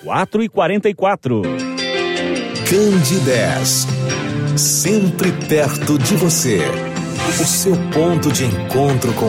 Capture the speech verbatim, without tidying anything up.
quatro e quarenta e quatro. Candidez, sempre perto de você. O seu ponto de encontro com